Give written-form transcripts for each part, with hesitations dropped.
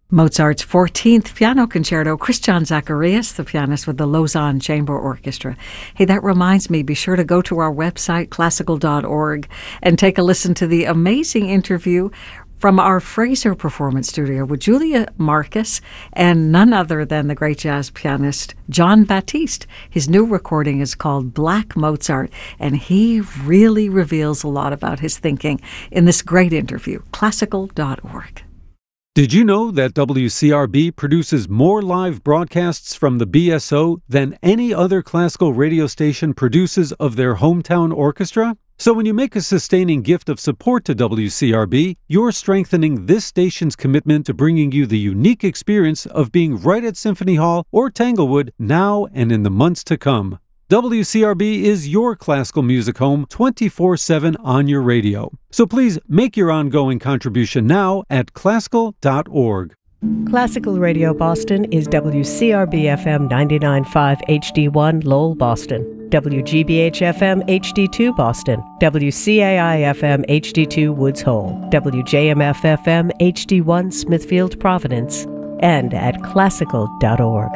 Mozart's 14th Piano Concerto, Christian Zacharias, the pianist with the Lausanne Chamber Orchestra. Hey, that reminds me, be sure to go to our website, classical.org, and take a listen to the amazing interview from our Fraser Performance Studio with Julia Marcus and none other than the great jazz pianist Jon Batiste. His new recording is called Black Mozart, and he really reveals a lot about his thinking in this great interview, classical.org. Did you know that WCRB produces more live broadcasts from the BSO than any other classical radio station produces of their hometown orchestra? So when you make a sustaining gift of support to WCRB, you're strengthening this station's commitment to bringing you the unique experience of being right at Symphony Hall or Tanglewood now and in the months to come. WCRB is your classical music home 24/7 on your radio. So please make your ongoing contribution now at classical.org. Classical Radio Boston is WCRB-FM 99.5 HD1 Lowell, Boston, WGBH-FM HD2 Boston, WCAI-FM HD2 Woods Hole, WJMF-FM HD1 Smithfield, Providence, and at classical.org.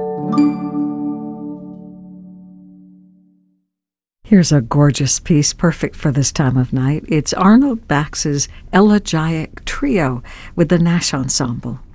Here's a gorgeous piece, perfect for this time of night. It's Arnold Bax's Elegiac Trio with the Nash Ensemble.